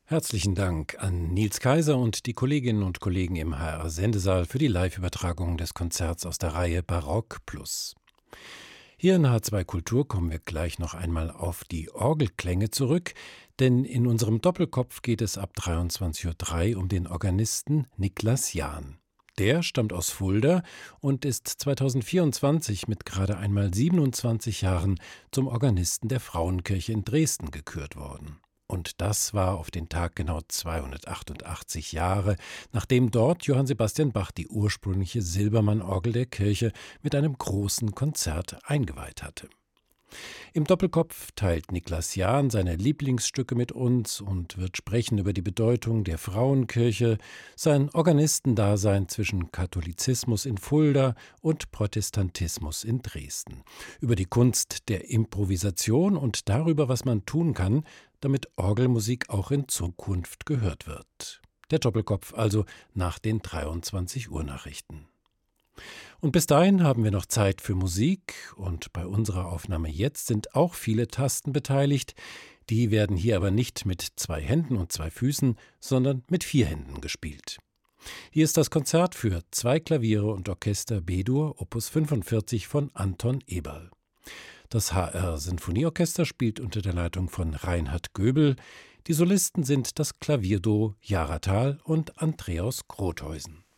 Herzlichen Dank an Nils Kaiser und die Kolleginnen und Kollegen im HR-Sendesaal für die Live-Übertragung des Konzerts aus der Reihe Barock Plus. Hier in H2 Kultur kommen wir gleich noch einmal auf die Orgelklänge zurück, denn in unserem Doppelkopf geht es ab 23:03 Uhr um den Organisten Niklas Jahn. Der stammt aus Fulda und ist 2024 mit gerade einmal 27 Jahren zum Organisten der Frauenkirche in Dresden gekürt worden. Und das war auf den Tag genau 288 Jahre, nachdem dort Johann Sebastian Bach die ursprüngliche Silbermann-Orgel der Kirche mit einem großen Konzert eingeweiht hatte. Im Doppelkopf teilt Niklas Jahn seine Lieblingsstücke mit uns und wird sprechen über die Bedeutung der Frauenkirche, sein Organistendasein zwischen Katholizismus in Fulda und Protestantismus in Dresden, über die Kunst der Improvisation und darüber, was man tun kann, damit Orgelmusik auch in Zukunft gehört wird. Der Doppelkopf also nach den 23 Uhr Nachrichten. Und bis dahin haben wir noch Zeit für Musik und bei unserer Aufnahme jetzt sind auch viele Tasten beteiligt. Die werden hier aber nicht mit 2 Händen und 2 Füßen, sondern mit 4 Händen gespielt. Hier ist das Konzert für 2 Klaviere und Orchester B-Dur, Opus 45 von Anton Eberl. Das HR-Sinfonieorchester spielt unter der Leitung von Reinhard Göbel. Die Solisten sind das Klavierduo Jaratal und Andreas Grothäusen.